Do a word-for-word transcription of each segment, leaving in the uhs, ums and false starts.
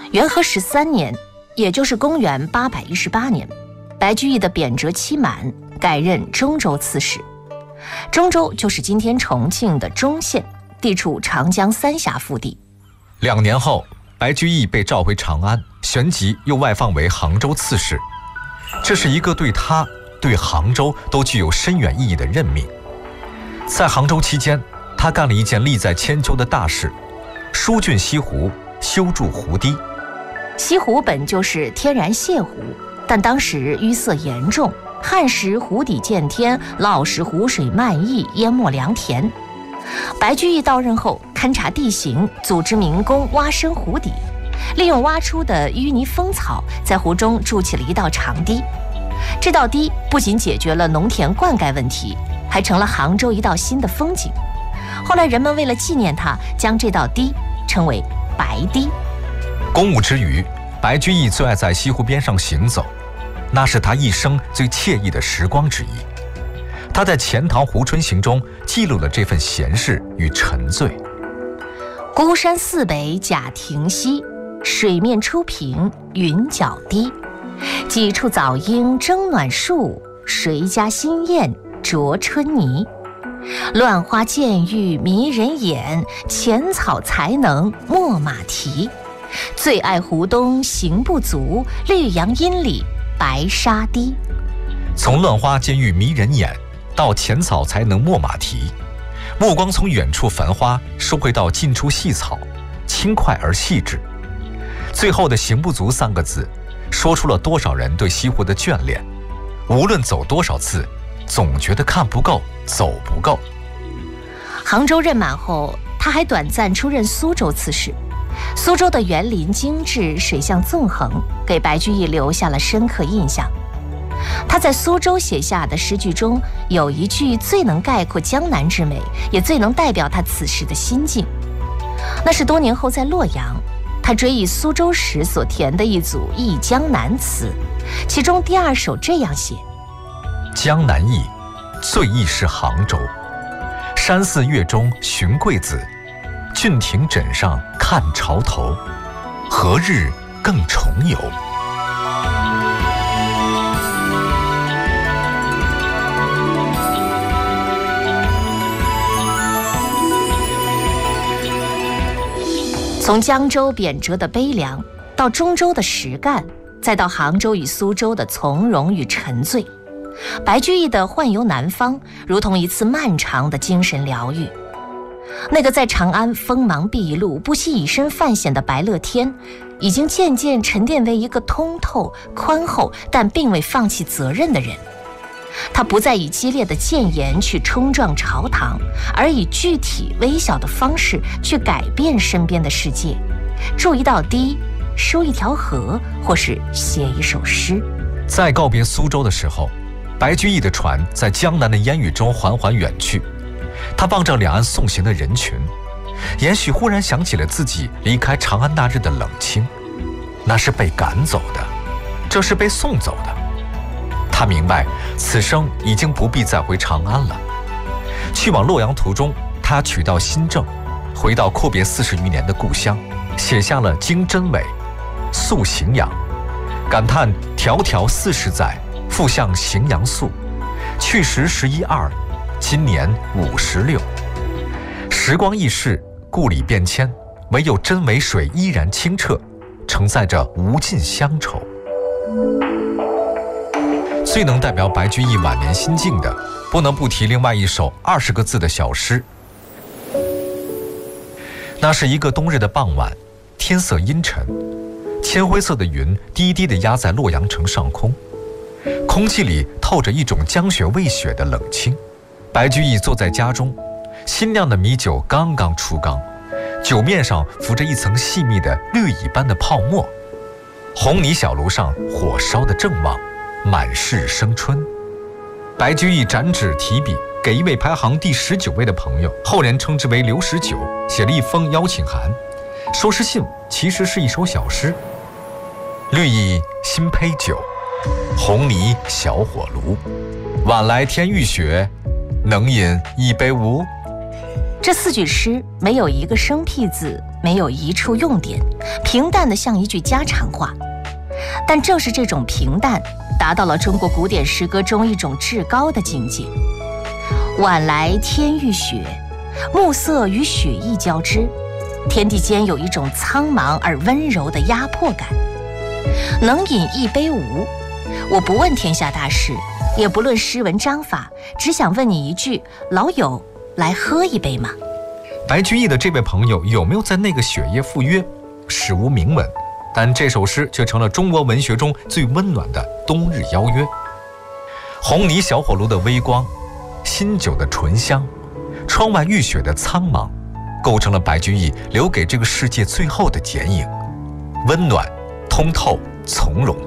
元和十三年，也就是公元八百一十八年，白居易的贬谪期满，改任中州刺史。中州就是今天重庆的中县，地处长江三峡腹地。 两年后，白居易被召回长安，旋即又外放为杭州刺史。这是一个对他、对杭州都具有深远意义的任命。在杭州期间，他干了一件利在千秋的大事，疏浚西湖，修筑湖堤。 西湖本就是天然泻湖，但当时淤塞严重，旱时湖底见天，涝时湖水漫溢，淹没良田。白居易到任后，勘察地形，组织民工挖深湖底，利用挖出的淤泥蜂草，在湖中筑起了一道长堤。这道堤不仅解决了农田灌溉问题，还成了杭州一道新的风景。后来人们为了纪念他，将这道堤称为白堤。 公务之余，白居易最爱在西湖边上行走，那是他一生最惬意的时光之一。他在《钱塘湖春行》中记录了这份闲适与沉醉。 孤山寺北贾亭西，水面初平云脚低。几处早莺争暖树，谁家新燕啄春泥。乱花渐欲迷人眼，浅草才能没马蹄。最爱湖东行不足，绿杨阴里白沙堤。 从乱花渐欲迷人眼到浅草才能没马蹄，目光从远处繁花收回到近处细草，轻快而细致。最后的行不足三个字，说出了多少人对西湖的眷恋。无论走多少次，总觉得看不够，走不够。 杭州任满后，他还短暂出任苏州刺史。苏州的园林精致，水巷纵横，给白居易留下了深刻印象。他在苏州写下的诗句中，有一句最能概括江南之美，也最能代表他此时的心境。那是多年后在洛阳，他追忆苏州时所填的一组忆江南词，其中第二首这样写： 江南忆，最忆是杭州。山寺月中寻桂子，郡亭枕上看潮头。何日更重游？ 从江州贬谪的悲凉，到中州的实干，再到杭州与苏州的从容与沉醉，白居易的宦游南方如同一次漫长的精神疗愈。那个在长安锋芒毕露、不惜以身犯险的白乐天，已经渐渐沉淀为一个通透宽厚但并未放弃责任的人。他不再以激烈的谏言去冲撞朝堂，而以具体微小的方式去改变身边的世界，筑一道堤，修一条河，或是写一首诗。 在告别苏州的时候，白居易的船在江南的烟雨中缓缓远去。他望着两岸送行的人群，也许忽然想起了自己离开长安那日的冷清。那是被赶走的，这是被送走的。他明白此生已经不必再回长安了。去往洛阳途中，他取道新郑，回到阔别四十余年的故乡，写下了《经真伪》《宿荥阳》，感叹迢迢四十载，复向荥阳宿。去时十一二，今年五十六。时光易逝，故里变迁，唯有真伪水依然清澈，承载着无尽乡愁。最能代表白居易晚年心境的，不能不提另外一首二十个字的小诗。那是一个冬日的傍晚，天色阴沉，铅灰色的云低低地压在洛阳城上空，空气里透着一种将雪未雪的冷清。白居易坐在家中，新酿的米酒刚刚出缸，酒面上浮着一层细密的绿蚁般的泡沫，红泥小炉上火烧得正旺，满室生春。白居易展纸提笔，给一位排行第十九位的朋友，后人称之为刘十九，写了一封邀请函。说是信，其实是一首小诗：绿蚁新醅酒，红泥小火炉。晚来天欲雪，能饮一杯无？ 这四句诗没有一个生僻字， 没有一处用典，平淡的像一句家常话。但正是这种平淡，达到了中国古典诗歌中一种至高的境界。晚来天欲雪，暮色与雪意交织，天地间有一种苍茫而温柔的压迫感。能饮一杯无？我不问天下大事，也不论诗文章法，只想问你一句：老友，来喝一杯吗？ 白居易的这位朋友有没有在那个雪夜赴约，史无明文，但这首诗却成了中国文学中最温暖的冬日邀约。红泥小火炉的微光，新酒的醇香，窗外浴雪的苍茫，构成了白居易留给这个世界最后的剪影，温暖、通透、从容。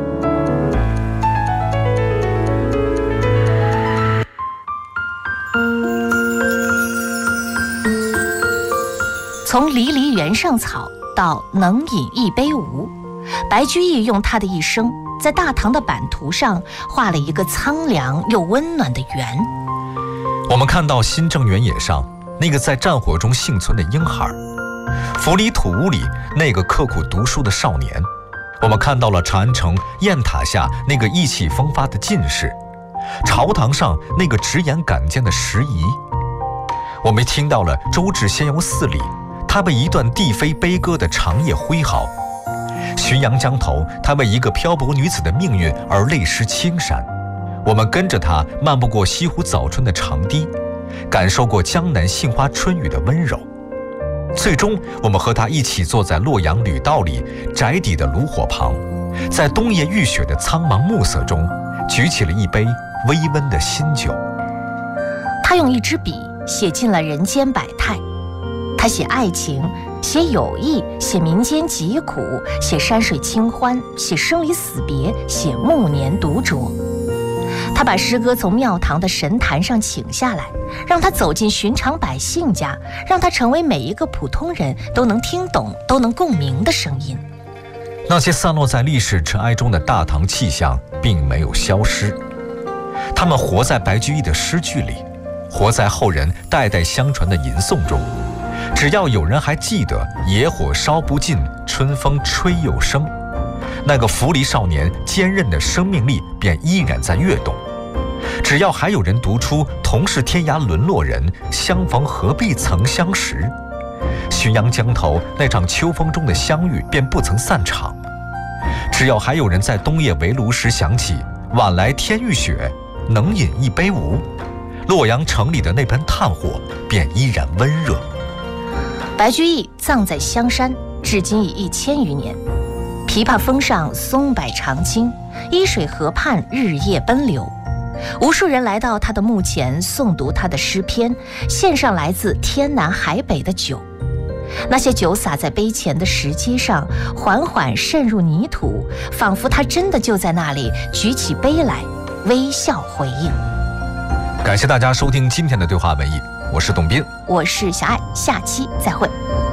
从离离原上草到能饮一杯无，白居易用他的一生在大唐的版图上画了一个苍凉又温暖的圆。 我们看到新郑原野上那个在战火中幸存的婴孩，府里土屋里那个刻苦读书的少年，我们看到了长安城雁塔下那个意气风发的进士，朝堂上那个直言敢谏的时宜。我们听到了周至仙游寺里他为一段帝妃悲歌的长夜挥毫，浔阳江头他为一个漂泊女子的命运而泪湿青衫。我们跟着他漫步过西湖早春的长堤，感受过江南杏花春雨的温柔。最终我们和他一起坐在洛阳吕道里宅邸的炉火旁，在冬夜浴雪的苍茫暮色中举起了一杯微温的新酒。 他用一支笔写尽了人间百态，他写爱情，写友谊，写民间疾苦，写山水清欢，写生离死别，写暮年独酌。他把诗歌从庙堂的神坛上请下来，让他走进寻常百姓家，让他成为每一个普通人都能听懂、都能共鸣的声音。 那些散落在历史尘埃中的大唐气象并没有消失，他们活在白居易的诗句里，活在后人代代相传的吟诵中。只要有人还记得野火烧不尽，春风吹又生，那个浮离少年坚韧的生命力便依然在跃动。只要还有人读出同是天涯沦落人，相逢何必曾相识，浔阳江头那场秋风中的相遇便不曾散场。只要还有人在冬夜围炉时想起晚来天欲雪，能饮一杯无，洛阳城里的那盆炭火便依然温热。 白居易葬在香山，至今已一千余年。琵琶峰上松柏长青，伊水河畔日夜奔流。无数人来到他的墓前诵读他的诗篇，献上来自天南海北的酒。那些酒洒在碑前的石阶上，缓缓渗入泥土，仿佛他真的就在那里举起杯来，微笑回应。 感谢大家收听今天的对话文艺，我是董斌， 我是小爱，下期再会。